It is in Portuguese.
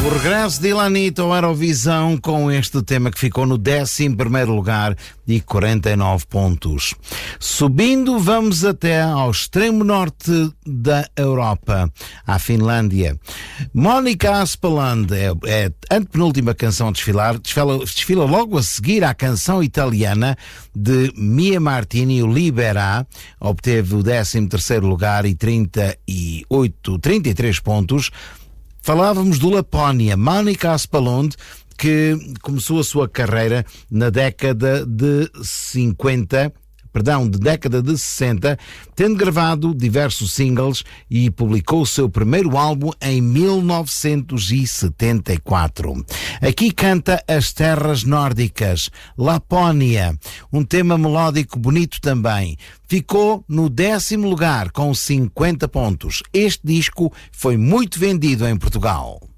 O regresso de Ilanita ao Eurovisão com este tema que ficou no 11º lugar e 49 pontos. Subindo, vamos até ao extremo norte da Europa, à Finlândia. Monica Aspeland é a antepenúltima canção a desfilar, desfila logo a seguir à canção italiana de Mia Martini, o Libera, obteve o 13º lugar e 33 pontos. Falávamos do Lapónia, Monica Aspeland, que começou a sua carreira na década de 60, tendo gravado diversos singles e publicou o seu primeiro álbum em 1974. Aqui canta As Terras Nórdicas, Lapónia, um tema melódico bonito também. Ficou no 10º lugar com 50 pontos. Este disco foi muito vendido em Portugal.